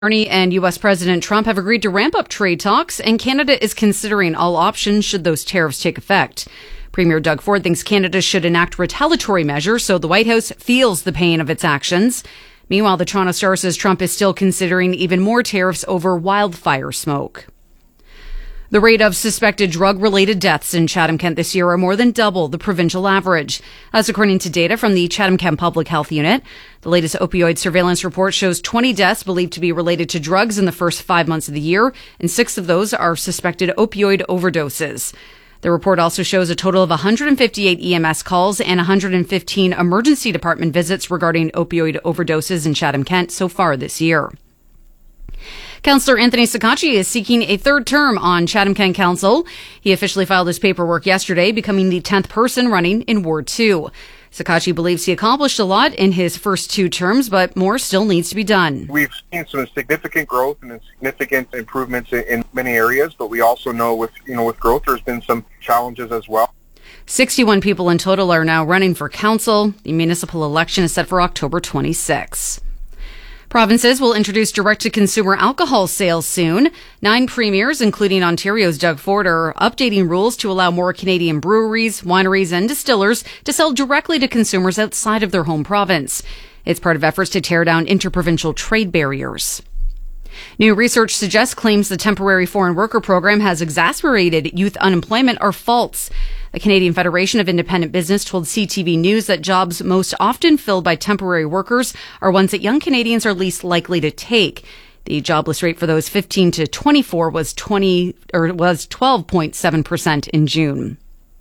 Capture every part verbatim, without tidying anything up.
Carney and U S. President Trump have agreed to ramp up trade talks, and Canada is considering all options should those tariffs take effect. Premier Doug Ford thinks Canada should enact retaliatory measures so the White House feels the pain of its actions. Meanwhile, the Toronto Star says Trump is still considering even more tariffs over wildfire smoke. The rate of suspected drug-related deaths in Chatham-Kent this year are more than double the provincial average. That's according to data from the Chatham-Kent Public Health Unit. The latest opioid surveillance report shows twenty deaths believed to be related to drugs in the first five months of the year, and six of those are suspected opioid overdoses. The report also shows a total of one hundred fifty-eight E M S calls and one hundred fifteen emergency department visits regarding opioid overdoses in Chatham-Kent so far this year. Councillor Anthony Sakachi is seeking a third term on Chatham-Kent Council. He officially filed his paperwork yesterday, becoming the tenth person running in Ward two. Sakachi believes he accomplished a lot in his first two terms, but more still needs to be done. We've seen some significant growth and significant improvements in many areas, but we also know with, you know, with growth, there's been some challenges as well. sixty-one people in total are now running for council. The municipal election is set for October twenty-sixth. Provinces will introduce direct-to-consumer alcohol sales soon. Nine premiers, including Ontario's Doug Ford, are updating rules to allow more Canadian breweries, wineries, and distillers to sell directly to consumers outside of their home province. It's part of efforts to tear down interprovincial trade barriers. New research suggests claims the temporary foreign worker program has exacerbated youth unemployment are false. The Canadian Federation of Independent Business told C T V News that jobs most often filled by temporary workers are ones that young Canadians are least likely to take. The jobless rate for those fifteen to twenty-four was twenty or was twelve point seven percent in June.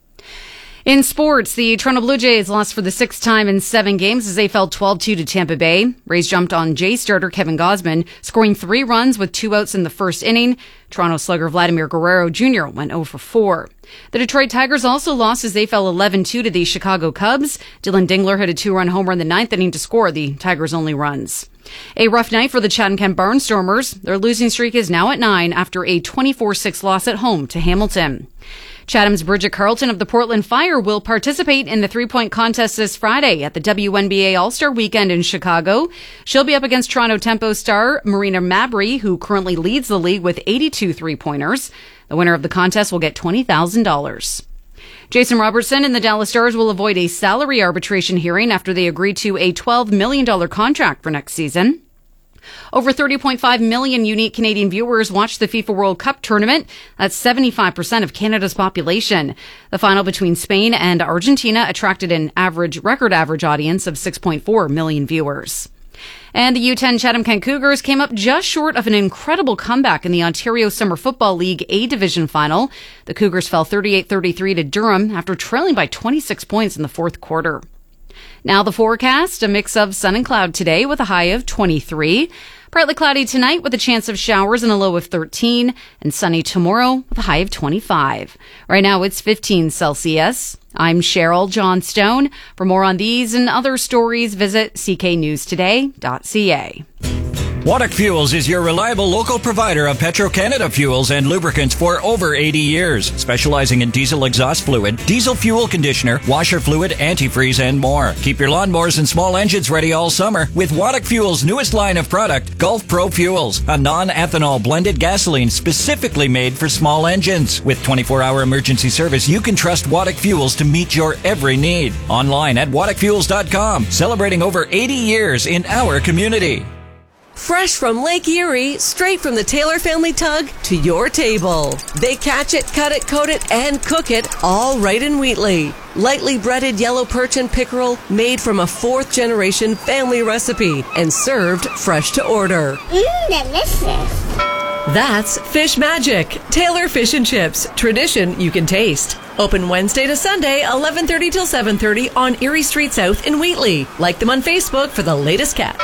In sports, the Toronto Blue Jays lost for the sixth time in seven games as they fell twelve two to Tampa Bay. Rays jumped on Jays starter Kevin Gausman, scoring three runs with two outs in the first inning. Toronto slugger Vladimir Guerrero Junior went oh for four. The Detroit Tigers also lost as they fell eleven two to the Chicago Cubs. Dylan Dingler hit a two-run homer in the ninth inning to score the Tigers' only runs. A rough night for the Chatham-Kent Barnstormers. Their losing streak is now at nine after a twenty-four six loss at home to Hamilton. Chatham's Bridget Carlton of the Portland Fire will participate in the three-point contest this Friday at the W N B A All-Star Weekend in Chicago. She'll be up against Toronto Tempo star Marina Mabry, who currently leads the league with eighty-two three-pointers. The winner of the contest will get twenty thousand dollars. Jason Robertson and the Dallas Stars will avoid a salary arbitration hearing after they agreed to a twelve million dollars contract for next season. Over thirty point five million unique Canadian viewers watched the FIFA World Cup tournament. That's seventy-five percent of Canada's population. The final between Spain and Argentina attracted an average, record average audience of six point four million viewers. And the U ten Chatham-Kent Cougars came up just short of an incredible comeback in the Ontario Summer Football League A Division final. The Cougars fell thirty-eight thirty-three to Durham after trailing by twenty-six points in the fourth quarter. Now the forecast, a mix of sun and cloud today with a high of twenty-three. Partly cloudy tonight with a chance of showers and a low of thirteen. And sunny tomorrow with a high of twenty-five. Right now it's fifteen Celsius. I'm Cheryl Johnstone. For more on these and other stories, visit c k news today dot c a. Waddock Fuels is your reliable local provider of Petro-Canada fuels and lubricants for over eighty years, specializing in diesel exhaust fluid, diesel fuel conditioner, washer fluid, antifreeze, and more. Keep your lawnmowers and small engines ready all summer with Waddock Fuels' newest line of product, Gulf Pro Fuels, a non-ethanol blended gasoline specifically made for small engines. With twenty-four hour emergency service, you can trust Waddock Fuels to meet your every need. Online at waddock fuels dot com, celebrating over eighty years in our community. Fresh from Lake Erie, straight from the Taylor family tug to your table. They catch it, cut it, coat it, and cook it all right in Wheatley. Lightly breaded yellow perch and pickerel made from a fourth generation family recipe and served fresh to order. Mmm, delicious. That's Fish Magic, Taylor Fish and Chips, tradition you can taste. Open Wednesday to Sunday, eleven thirty till seven thirty on Erie Street South in Wheatley. Like them on Facebook for the latest catch.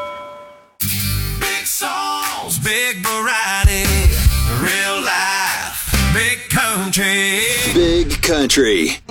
Songs, big variety, real life, big country. Big country.